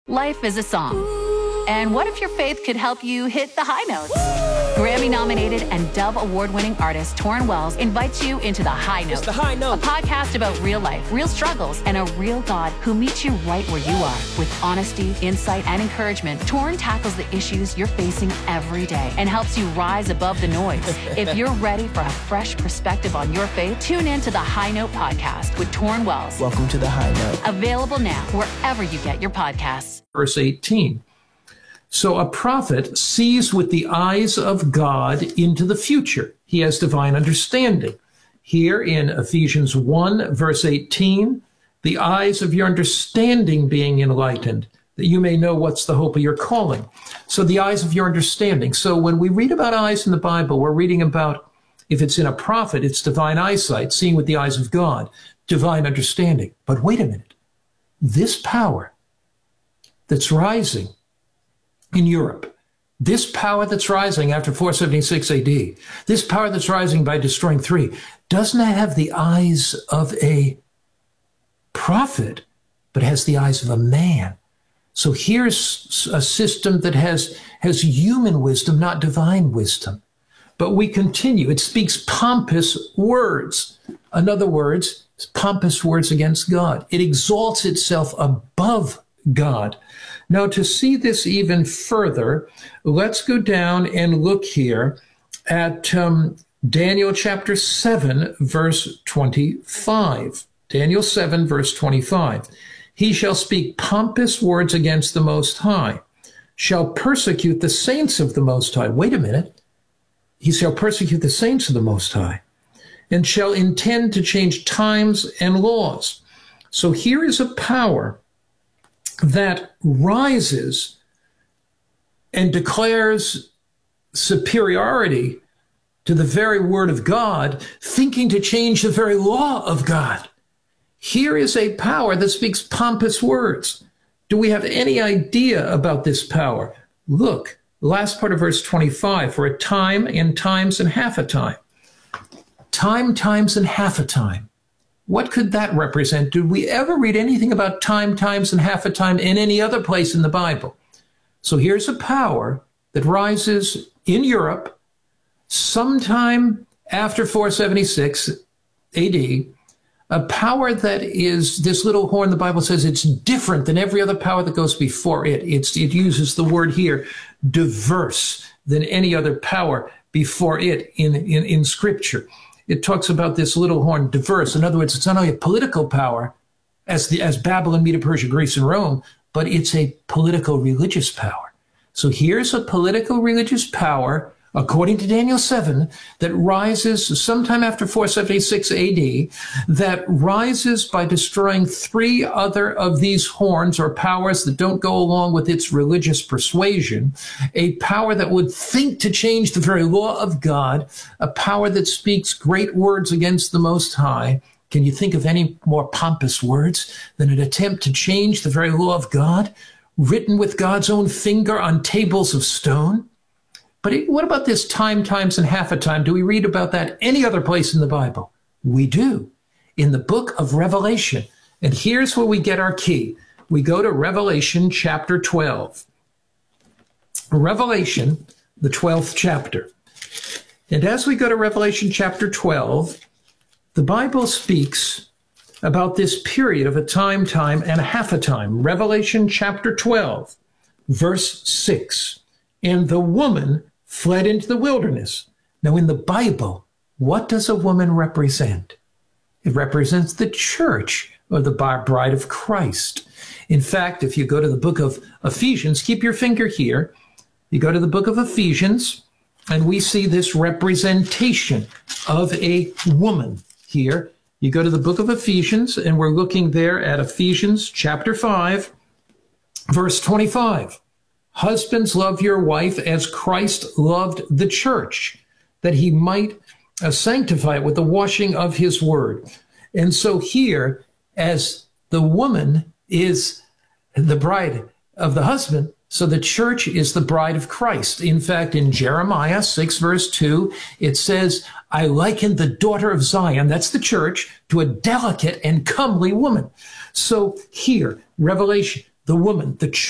Life is a song. And what if your faith could help you hit the high notes? Grammy-nominated and Dove Award-winning artist Torrin Wells invites you into The High Note. It's The High Note. A podcast about real life, real struggles, and a real God who meets you right where you are. With honesty, insight, and encouragement, Torrin tackles the issues you're facing every day and helps you rise above the noise. If you're ready for a fresh perspective on your faith, tune in to The High Note podcast with Torrin Wells. Welcome to The High Note. Available now wherever you get your podcasts. Verse 18. So a prophet sees with the eyes of God into the future. He has divine understanding. Here in Ephesians 1, verse 18, the eyes of your understanding being enlightened, that you may know what's the hope of your calling. So the eyes of your understanding. So when we read about eyes in the Bible, we're reading about, if it's in a prophet, it's divine eyesight, seeing with the eyes of God, divine understanding. But wait a minute. This power that's rising in Europe, this power that's rising after 476 AD, this power that's rising by destroying three, doesn't have the eyes of a prophet, but has the eyes of a man. So here's a system that has human wisdom, not divine wisdom. But we continue. It speaks pompous words. In other words, pompous words against God. It exalts itself above God. Now, to see this even further, let's go down and look here at Daniel chapter 7, verse 25. Daniel 7, verse 25. He shall speak pompous words against the Most High, shall persecute the saints of the Most High. Wait a minute. He shall persecute the saints of the Most High, and shall intend to change times and laws. So here is a power that rises and declares superiority to the very word of God, thinking to change the very law of God. Here is a power that speaks pompous words. Do we have any idea about this power? Look, the last part of verse 25, for a time and times and half a time. Time, times, and half a time. What could that represent? Did we ever read anything about time, times, and half a time in any other place in the Bible? So here's a power that rises in Europe sometime after 476 AD, a power that is this little horn. The Bible says it's different than every other power that goes before it. It uses the word here, diverse than any other power before it in Scripture. It talks about this little horn, diverse. In other words, it's not only a political power as Babylon, Medo Persia, Greece, and Rome, but it's a political religious power. So here's a political religious power, according to Daniel 7, that rises sometime after 476 AD, that rises by destroying three other of these horns or powers that don't go along with its religious persuasion, a power that would think to change the very law of God, a power that speaks great words against the Most High. Can you think of any more pompous words than an attempt to change the very law of God, written with God's own finger on tables of stone? But what about this time, times, and half a time? Do we read about that any other place in the Bible? We do, in the book of Revelation. And here's where we get our key. We go to Revelation chapter 12. Revelation, the 12th chapter. And as we go to Revelation chapter 12, the Bible speaks about this period of a time, and a half a time. Revelation chapter 12, verse 6. And the woman fled into the wilderness. Now, in the Bible, what does a woman represent? It represents the church, or the bride of Christ. In fact, if you go to the book of Ephesians, keep your finger here. You go to the book of Ephesians, and we see this representation of a woman here. You go to the book of Ephesians, and we're looking there at Ephesians chapter 5, verse 25. Husbands, love your wife as Christ loved the church, that he might sanctify it with the washing of his word. And so here, as the woman is the bride of the husband, so the church is the bride of Christ. In fact, in Jeremiah 6, verse 2, it says, I liken the daughter of Zion, that's the church, to a delicate and comely woman. So here, Revelation, the woman, the